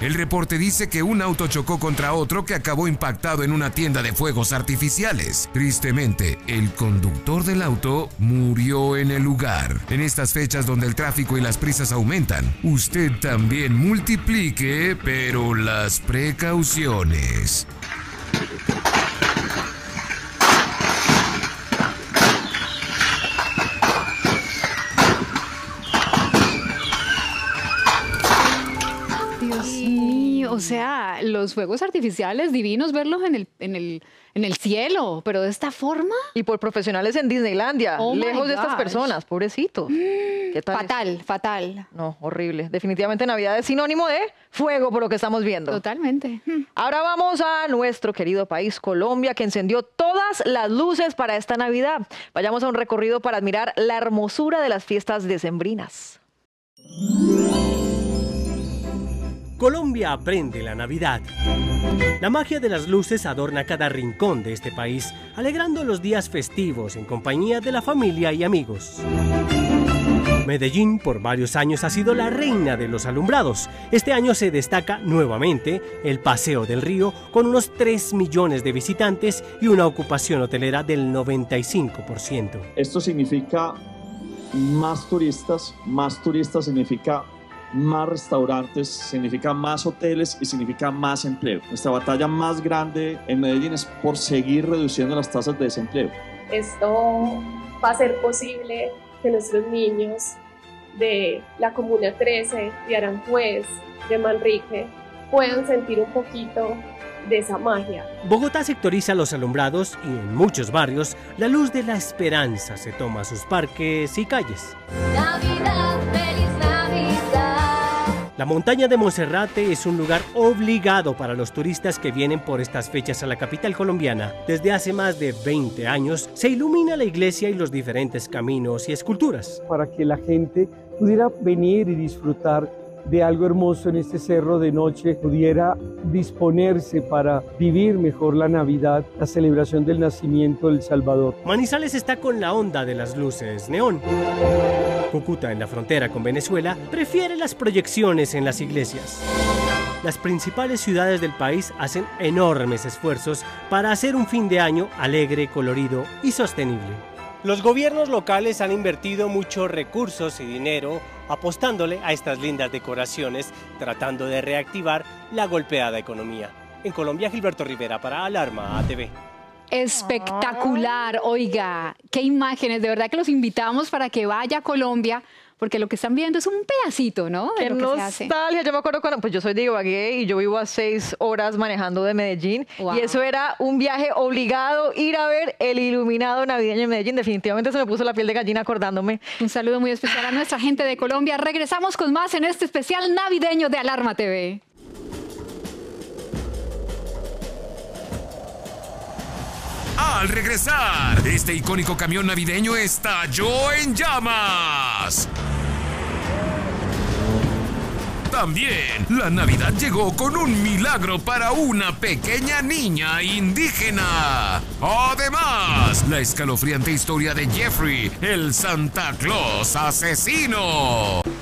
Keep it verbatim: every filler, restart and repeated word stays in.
El reporte dice que un auto chocó contra otro que acabó impactado en una tienda de fuegos artificiales. Tristemente, el conductor del auto murió en el lugar. En estas fechas donde el tráfico y las prisas aumentan, usted también multiplique, pero las precauciones. O sea, los fuegos artificiales divinos, verlos en el, en el, en el cielo, pero de esta forma. Y por profesionales en Disneylandia, Oh lejos de estas gosh. personas, pobrecitos. Mm, ¿Qué tal fatal, eso? fatal. No, horrible. Definitivamente Navidad es sinónimo de fuego, por lo que estamos viendo. Totalmente. Ahora vamos a nuestro querido país, Colombia, que encendió todas las luces para esta Navidad. Vayamos a un recorrido para admirar la hermosura de las fiestas decembrinas. Colombia aprende la Navidad. La magia de las luces adorna cada rincón de este país, alegrando los días festivos en compañía de la familia y amigos. Medellín por varios años ha sido la reina de los alumbrados. Este año se destaca nuevamente el Paseo del Río con unos tres millones de visitantes y una ocupación hotelera del noventa y cinco por ciento. Esto significa más turistas, más turistas significa más restaurantes, significa más hoteles y significa más empleo. Nuestra batalla más grande en Medellín es por seguir reduciendo las tasas de desempleo. Esto va a ser posible que nuestros niños de la Comuna trece, de Aranjuez, de Manrique, puedan sentir un poquito de esa magia. Bogotá sectoriza los alumbrados y en muchos barrios la luz de la esperanza se toma a sus parques y calles. Navidad, feliz Navidad. La montaña de Monserrate es un lugar obligado para los turistas que vienen por estas fechas a la capital colombiana. Desde hace más de veinte años se ilumina la iglesia y los diferentes caminos y esculturas. Para que la gente pudiera venir y disfrutar de algo hermoso en este cerro de noche, pudiera disponerse para vivir mejor la Navidad, la celebración del nacimiento del Salvador. Manizales está con la onda de las luces neón. Cúcuta, en la frontera con Venezuela, prefiere las proyecciones en las iglesias. Las principales ciudades del país hacen enormes esfuerzos para hacer un fin de año alegre, colorido y sostenible. Los gobiernos locales han invertido muchos recursos y dinero apostándole a estas lindas decoraciones, tratando de reactivar la golpeada economía. En Colombia, Gilberto Rivera para Alarma A T V. Espectacular, oiga, qué imágenes, de verdad que los invitamos para que vaya a Colombia, porque lo que están viendo es un pedacito, ¿no? De Qué lo que se hace. nostalgia. Yo me acuerdo cuando, pues yo soy de Ibagué y yo vivo a seis horas manejando de Medellín. Wow. Y eso era un viaje obligado, ir a ver el iluminado navideño en Medellín. Definitivamente se me puso la piel de gallina acordándome. Un saludo muy especial a nuestra gente de Colombia. Regresamos con más en este especial navideño de Alarma T V. Al regresar, este icónico camión navideño estalló en llamas. También, la Navidad llegó con un milagro para una pequeña niña indígena. Además, la escalofriante historia de Jeffrey, el Santa Claus asesino.